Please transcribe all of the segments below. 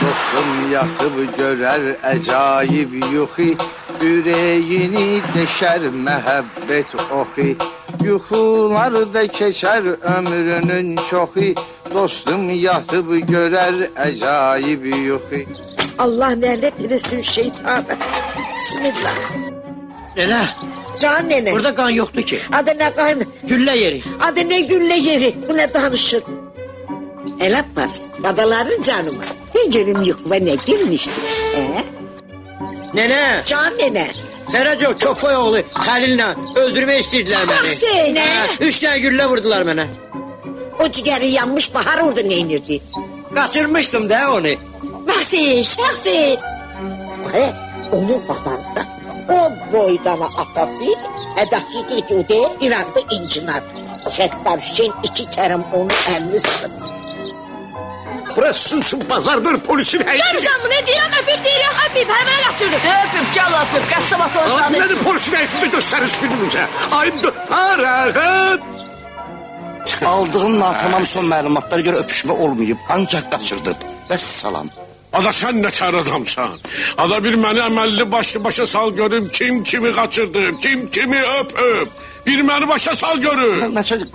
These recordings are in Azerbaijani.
Dostum yatıb görər əcayib yuxi, ürəyini deşər məhəbbət oxi. Yuxularda keçər ömrünün çoxi, dostum yatıb görər əcayib yuxi. Allah nərlət eləsin şeytanı. Bismillah. Nene, Can nene. burada qan yoxdur ki. Adı nə qan? Güllə yeri. Adı nə güllə yeri? Bu nə danışır? El Abbas, dadaların canıma. De gelin yuxuva nə girmişdi? Nene, Can nene. Fərəcov Kökboy oğlu Xəlillə öldürmək istəyirdilər məni. Baxsın, nə? 3 dənə güllə vurdular mənə. O cigəri yanmış bahar orada neynirdi? Qaçırmışdım da onu. Şəxsi. Onun qabağında o boydana atası ədətsizdir ki, o deyil, İraqda incinar. Səttar Hüseyin 2 kərəm onun əlini sıxıb. Burası sizin için pazardır, polisin həyəti. Görürsən bu, ne deyirəm, öpüb, həmənə qaçırdı. Öpüb, gəl atıb, qəssab atıb. Nədir polisin həyətini göstərir birinizə? Ayıbdır, fərəğət. Aldığım natamam son məlumatlara görə öpüşmə olmayıb, ancaq qaçırdıb. Vəssalam. Ada sən nə kar adamsan? Ada bir məni əməlli başa sal görüm, kim kimi qaçırdı, kim kimi öpüb. Bir məni başa sal görüm.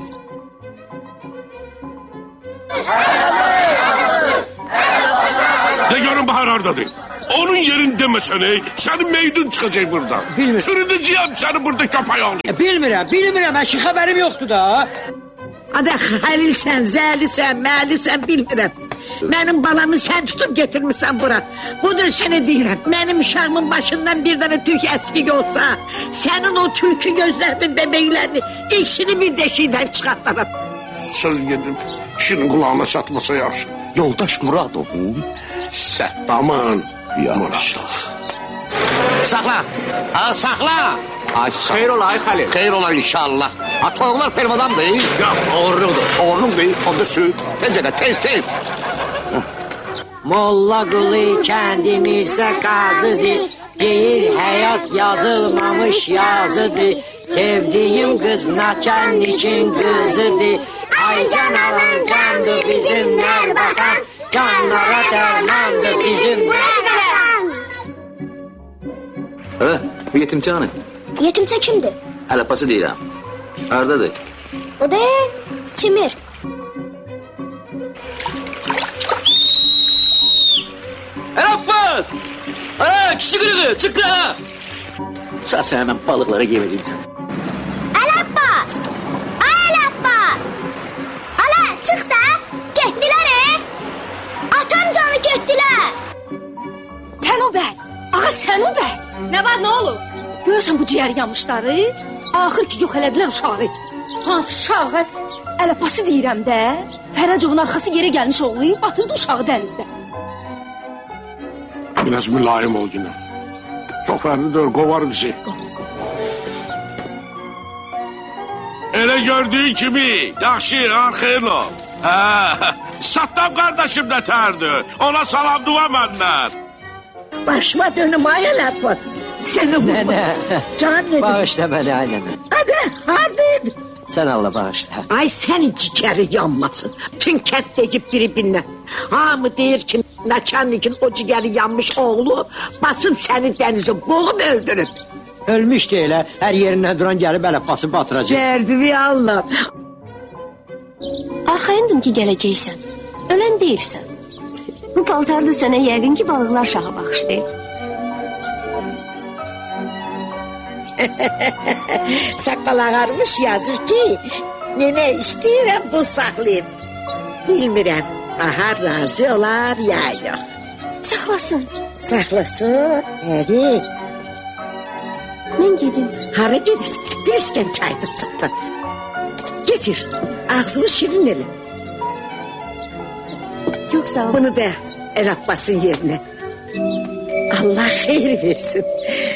De görün Bahar hardadır. Onun yerini demesene, senin meydun çıkacak buradan. Bilmiyorum. Sürüdeceğim seni burada köpək oğlu. Bilmirəm, mən ki xəbərim yoxdur da. Adə Xəlilsən, Zəlisən, Məlisən, bilmirəm. Mənim balamı sən tutub getirmişsən bura. Budur sənə deyirəm. Mənim uşağımın başından bir dənə tük əskik olsa, sənin o tülkü gözlərinin bəbəklərini ikisini bir deşikdən çıxartlarım. Söz gedib, kişinin qulağına çatmasa yaxşı. Yoldaş Muradovun Səttaman. Maşallah. Saxla, saxla. Xeyr ola ay Xəlil. Xeyr ola inşallah. Toyuqlar pervadamdır. Yox, oğurluqdur. Oğurluq deyil, onda süt. Tezcədə, tez. Molla Qulu kəndimizdə qazıdır. Deyir həyat yazılmamış yazıdır. Sevdiyim qız naçənlikin qızıdır. Ay can alan candır bizim Nərbakan. Canlara dərmandır bizim Nərbakan. Bu yetimçanı. Yetimçə kimdir? Ələpası deyirəm. Hardadır? O da Çimir. Ələppas! Ana, kişi qırığı, çıx qırağa! Sən həmən balıqlara yem edeyim sən. Ələbbas! Ay Ələbbas! Ala, çıx da! Getdilər, Atam canı getdilər! Sən o bəy! Ağa, sən o bəy! Nə var, nə olur? Görürsən bu ciyər yanmışları? Axır ki, yox elədilər uşağı. Hansı uşağı? Ələbbası deyirəm də. Fərəcovun arxası yerə gəlmiş oğlu, batırdı uşağı dənizdə. Biraz mülayim ol yine. Çok fərlidir, qovar bizi. Elə gördüğün kimi, yaxşı, arxayın ol. Sattam qardaşım nətərdir. Ona salam dua məndən. Başıma dönüm ay Ələbbas. Səni vurma. Can dedim. Bağışla məni ailəni. Adə, hardaydın? Sən Allah bağışla. Ay sənin cigəri yanmasın. Tüm kənd deyib biri-birinə. Hamı deyir ki, naçanlikin o cigəri yanmış oğlu basıb səni dənizə boğub öldürüb. Ölmüşdü elə, hər yerindən duran gəlib Ələbbası batıracaq. Dərdivi Allah. Arxayındım ki, gələcəksən. Ölən deyirsən. Bu paltarda sənə yəqin ki, balıqlar şaha baxışdı. Saqqal ağarmış yazır ki, nənə istəyirəm bu saxlayım. Bilmirəm, Bahar razı olar ya yox. Saxlasın. Saxlasın, nəri? Mən gedim. Hara gedirsən? Bir iskən çaydır çıxdı. Getir, ağzını şirin elə. Çok sağ ol. Bunu da Ələbbasın yerinə. Allah xeyir versin.